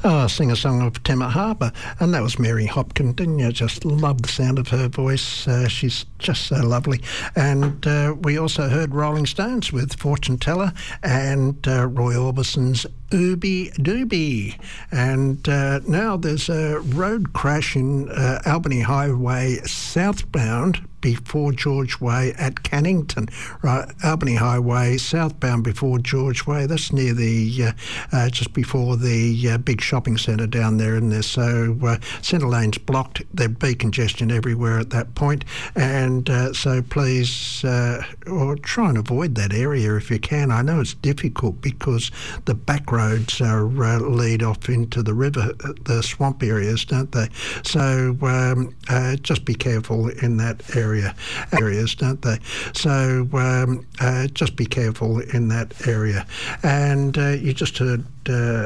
Sing-a-song of Tema Harbour, and that was Mary Hopkin. Didn't you just love the sound of her voice? She's just so lovely. And we also heard Rolling Stones with Fortune Teller and Roy Orbison's Ooby Dooby. And now there's a road crash in Albany Highway southbound before George Way at Cannington. Right, Albany Highway southbound before George Way. That's near the just before the big shopping centre down there in there. So centre lane's blocked. There'd be congestion everywhere at that point, and so please or try and avoid that area if you can. I know it's difficult because the back roads are lead off into the river, the swamp areas, don't they? So just be careful in that areas, don't they? So just be careful in that area. And you just heard